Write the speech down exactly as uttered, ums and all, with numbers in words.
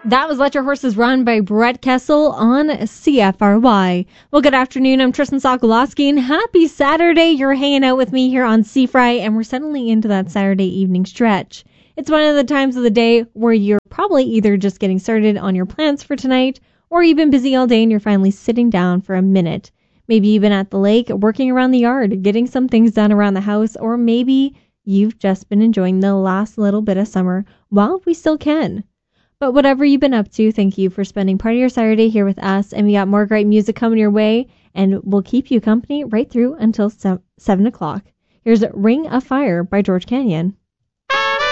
That was Let Your Horses Run by Brett Kessel on C F R Y. Well, good afternoon. I'm Tristan Sokolowski, and happy Saturday. You're hanging out with me here on C F R Y, and we're settling into that Saturday evening stretch. It's one of the times of the day where you're probably either just getting started on your plans for tonight, or you've been busy all day and you're finally sitting down for a minute. Maybe you've been at the lake, working around the yard, getting some things done around the house, or maybe you've just been enjoying the last little bit of summer while we still can. But whatever you've been up to, thank you for spending part of your Saturday here with us. And we got more great music coming your way, and we'll keep you company right through until seven o'clock. Here's Ring of Fire by George Canyon.